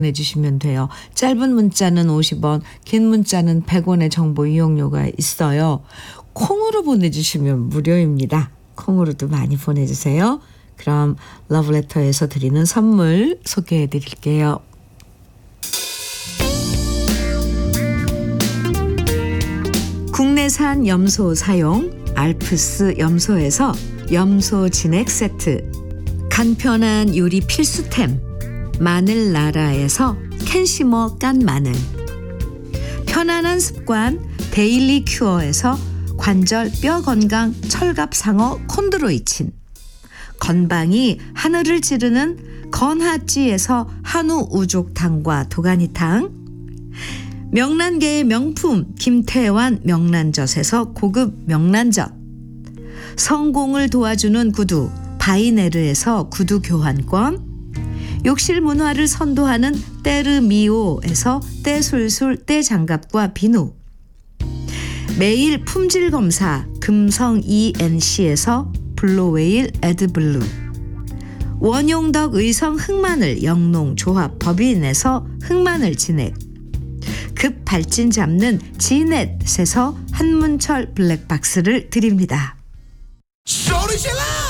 보내주시면 돼요. 짧은 문자는 50원, 긴 문자는 100원의 정보 이용료가 있어요. 콩으로 보내주시면 무료입니다. 콩으로도 많이 보내주세요. 그럼 러브레터에서 드리는 선물 소개해 드릴게요. 국내산 염소 사용 알프스 염소에서 염소 진액 세트, 간편한 요리 필수템 마늘나라에서 캔시머 깐 마늘, 편안한 습관 데일리 큐어에서 관절 뼈 건강 철갑상어 콘드로이친, 건방이 하늘을 찌르는 건하찌에서 한우 우족탕과 도가니탕, 명란계의 명품 김태환 명란젓에서 고급 명란젓, 성공을 도와주는 구두 바이네르에서 구두 교환권, 욕실 문화를 선도하는 때르미오에서 때술술 때장갑과 비누, 매일 품질 검사 금성 ENC에서 블루웨일 에드블루, 원용덕 의성 흑마늘 영농조합 법인에서 흑마늘 진액, 급 발진 잡는 지넷에서 한문철 블랙박스를 드립니다. 소리 질러!